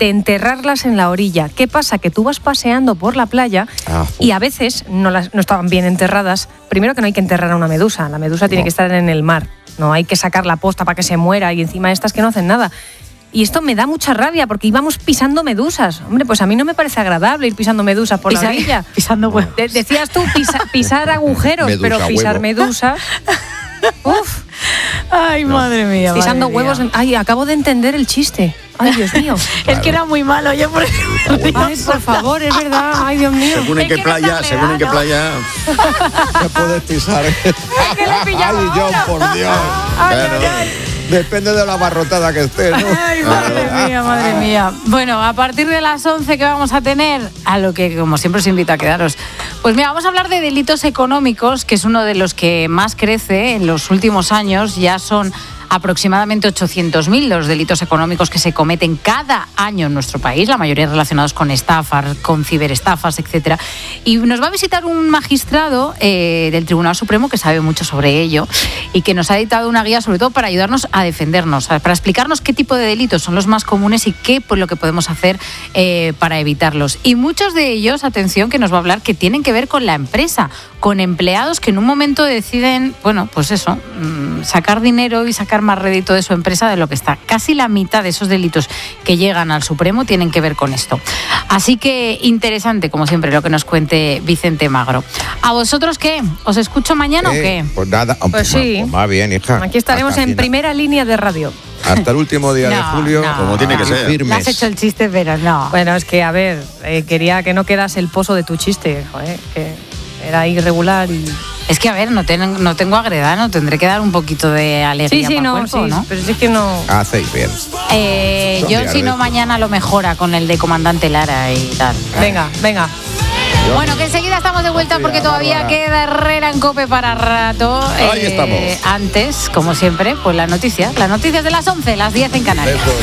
de enterrarlas en la orilla. ¿Qué pasa? Que tú vas paseando por la playa y a veces no estaban bien enterradas. Primero, que no hay que enterrar a una medusa. La medusa tiene que estar en el mar. No hay que sacar la posta para que se muera, y encima estas que no hacen nada. Y esto me da mucha rabia porque íbamos pisando medusas. Hombre, pues a mí no me parece agradable ir pisando medusas por la orilla. Pisando huevos. Decías tú pisar agujeros, Medusa, pero pisar huevo. medusas... Uf. Ay, madre mía. Pisando madre huevos. mía. Ay, acabo de entender el chiste. Ay, Dios mío. Es que era muy malo, yo por eso. Ay, por favor, es verdad. Ay, Dios mío. Según en Es qué que no playa, tan según en qué legal, playa te puedes pisar. que le pillaba Ay, John, ahora. por Dios. Ay, Claro. ay, ay. Depende de la abarrotada que esté, ¿no? Ay, madre mía, madre mía. Bueno, a partir de las 11 que vamos a tener, a lo que como siempre os invito a quedaros. Pues mira, vamos a hablar de delitos económicos, que es uno de los que más crece en los últimos años. Ya son aproximadamente 800.000 los delitos económicos que se cometen cada año en nuestro país, la mayoría relacionados con estafas, con ciberestafas, etcétera. Y nos va a visitar un magistrado del Tribunal Supremo que sabe mucho sobre ello y que nos ha dictado una guía sobre todo para ayudarnos a defendernos, para explicarnos qué tipo de delitos son los más comunes y qué pues, lo que podemos hacer para evitarlos. Y muchos de ellos, atención, que nos va a hablar que tienen que ver con la empresa, con empleados que en un momento deciden, bueno, pues eso, sacar dinero y sacar más rédito de su empresa de lo que está. Casi la mitad de esos delitos que llegan al Supremo tienen que ver con esto. Así que interesante, como siempre, lo que nos cuente Vicente Magro. ¿A vosotros qué? ¿Os escucho mañana o qué? Pues nada, Pues sí. Pues más bien, hija. Aquí estaremos Hasta en final. primera línea de radio. Hasta el último día de No, julio. no. Como tiene que ser. Le Firmes. has hecho el chiste, pero no. Bueno, es que, a ver, quería que no quedase el pozo de tu chiste, joder, que era irregular y... Es que, a ver, no tengo agredano, tendré que dar un poquito de alegría Sí, para el no, cuerpo, sí, ¿no? pero es que no... Hacéis bien. Son Yo, días si de no, estos. mañana lo mejora con el de Comandante Lara y tal. Venga. Bueno, que enseguida estamos de vuelta porque todavía Bárbara. queda Herrera en COPE para rato. Ahí estamos. Antes, como siempre, pues las noticias de las 11, las 10 en Canarias. Besos.